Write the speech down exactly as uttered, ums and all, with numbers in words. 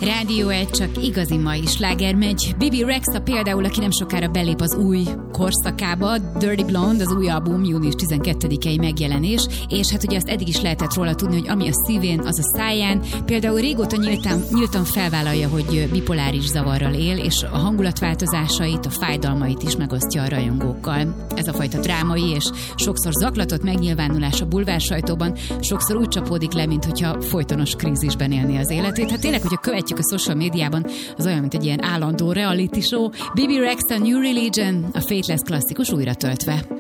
Rádió egy, csak igazi mai sláger megy. Bibi Rexha például, aki nem sokára belép az új korszakába, Dirty Blonde, az új album, június tizenkettedikei megjelenés, és hát ugye azt eddig is lehetett róla tudni, hogy ami a szívén, az a száján. Például régóta nyíltan, nyíltan felvállalja, hogy bipoláris zavarral él, és a hangulatváltozásait, a fájdalmait is megosztja a rajongókkal. Ez a fajta drámai és sokszor zaklatott megnyilvánulás a bulvársajtóban sokszor úgy csapódik le, mint hogyha folytonos krízisben élné az életét. Hát tényleg, hogyha követjük a social médiában, az olyan, mint egy ilyen állandó reality show. Bibi Rexha New Religion, a Faithless klasszikus újra töltve.